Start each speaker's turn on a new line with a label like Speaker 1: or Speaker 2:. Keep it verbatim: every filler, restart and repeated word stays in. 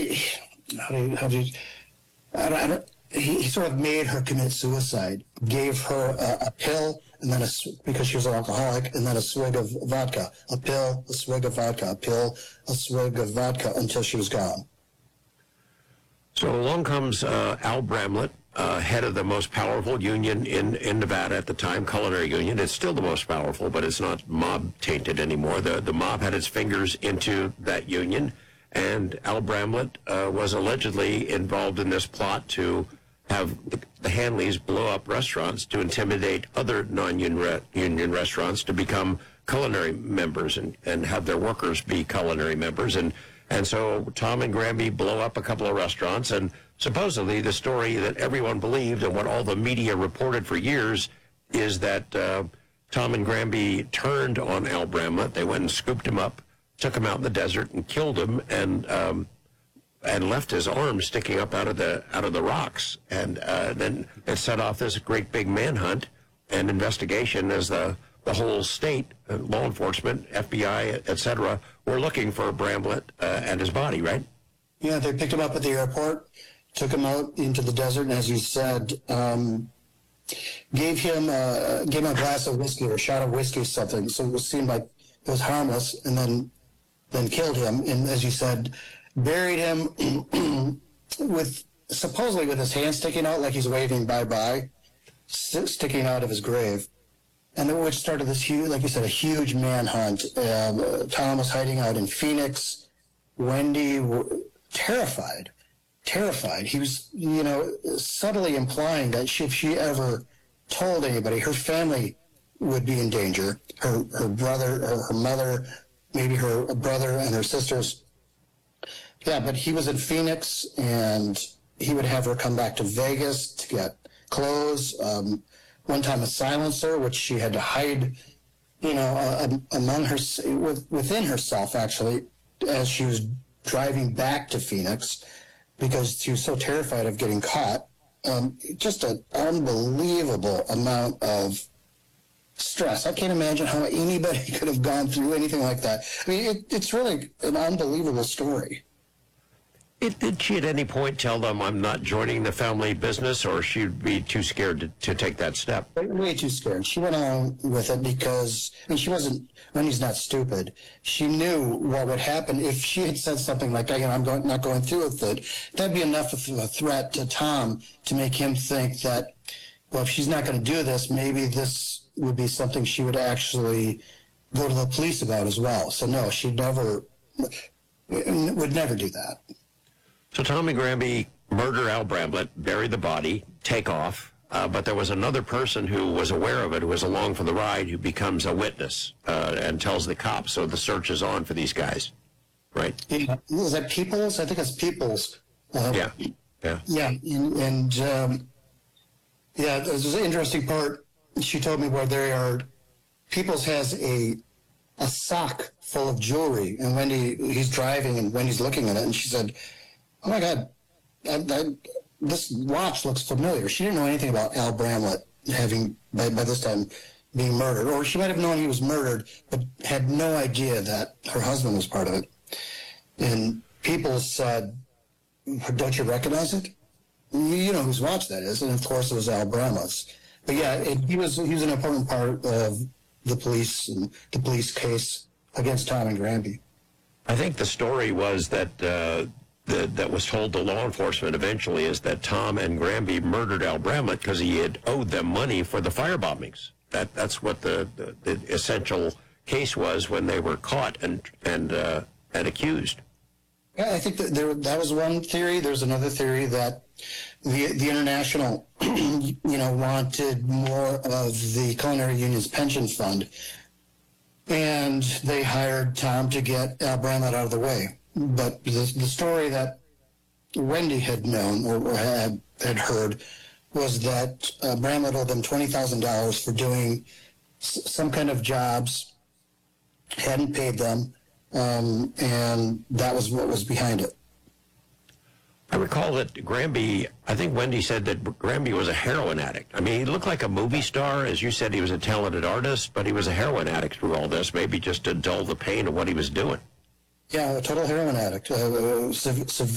Speaker 1: how do you, how do you, I don't, I don't, he, he sort of made her commit suicide, gave her a, a pill, and then a, because she was an alcoholic, and then a swig of vodka, a pill, a swig of vodka, a pill, a swig of vodka, until she was gone.
Speaker 2: So along comes uh, Al Bramlett, uh, head of the most powerful union in, in Nevada at the time, Culinary Union. It's still the most powerful, but it's not mob-tainted anymore. The, the mob had its fingers into that union, and Al Bramlett uh, was allegedly involved in this plot to have the, the Hanleys blow up restaurants to intimidate other non-union re- union restaurants to become culinary members and, and have their workers be culinary members. And And so Tom and Granby blow up a couple of restaurants, and supposedly the story that everyone believed and what all the media reported for years is that uh, Tom and Granby turned on Al Bramlett. They went and scooped him up, took him out in the desert, and killed him, and um, and left his arm sticking up out of the out of the rocks. And uh, then it set off this great big manhunt and investigation as the the whole state, uh, law enforcement, F B I, et cetera, were looking for Bramlett uh, and his body, right?
Speaker 1: Yeah, they picked him up at the airport, took him out into the desert, and as you said, um, gave him uh, gave him a glass of whiskey or a shot of whiskey or something, so it was seemed like it was harmless, and then then killed him, and as you said, buried him with supposedly with his hand sticking out like he's waving bye-bye, st- sticking out of his grave. And then which started this huge, like you said, a huge manhunt. Um, uh, Tom was hiding out in Phoenix. Wendy, w- terrified, terrified. He was, you know, subtly implying that she, if she ever told anybody, her family would be in danger. Her her brother, or her mother, maybe her brother and her sisters. Yeah, but he was in Phoenix, and he would have her come back to Vegas to get clothes. Um, One time a silencer, which she had to hide, you know, uh, among her, within herself, actually, as she was driving back to Phoenix, because she was so terrified of getting caught. Um, just an unbelievable amount of stress. I can't imagine how anybody could have gone through anything like that. I mean, it, it's really an unbelievable story.
Speaker 2: It, did she at any point tell them, I'm not joining the family business, or she'd be too scared to, to take that step?
Speaker 1: Way too scared. She went along with it because, I mean, she wasn't, Wendy's not stupid. She knew what would happen if she had said something like, you know, I'm going, not going through with it. That'd be enough of a threat to Tom to make him think that, well, if she's not going to do this, maybe this would be something she would actually go to the police about as well. So no, she never, would never do that.
Speaker 2: So Tommy Granby murder Al Bramlett, bury the body, take off, uh, but there was another person who was aware of it, who was along for the ride, who becomes a witness uh, and tells the cops, so the search is on for these guys, right?
Speaker 1: Yeah. Is that Peoples? I think it's Peoples. Uh,
Speaker 2: yeah, yeah.
Speaker 1: Yeah, and, and um, yeah, there's an interesting part. She told me where they are, Peoples has a a sock full of jewelry, and Wendy, he's driving, and Wendy's looking at it, and she said, oh my God, I, I, this watch looks familiar. She didn't know anything about Al Bramlett having, by, by this time, being murdered. Or she might have known he was murdered, but had no idea that her husband was part of it. And people said, don't you recognize it? You know whose watch that is. And of course it was Al Bramlett's. But yeah, it, he was he was an important part of the police and the police case against Tom and Granby.
Speaker 2: I think the story was that... Uh, The, that was told to law enforcement eventually is that Tom and Granby murdered Al Bramlett because he had owed them money for the fire bombings. That that's what the, the, the essential case was when they were caught and and uh, and accused.
Speaker 1: Yeah, I think that there that was one theory. There's another theory that the the International, you know, wanted more of the Culinary Union's pension fund, and they hired Tom to get Al Bramlett out of the way. But the, the story that Wendy had known or, or had, had heard was that uh, Bramlett owed them twenty thousand dollars for doing s- some kind of jobs, hadn't paid them, um, and that was what was behind it.
Speaker 2: I recall that Granby, I think Wendy said that Granby was a heroin addict. I mean, he looked like a movie star. As you said, he was a talented artist, but he was a heroin addict through all this, maybe just to dull the pain of what he was doing.
Speaker 1: Yeah, a total heroin addict. Uh,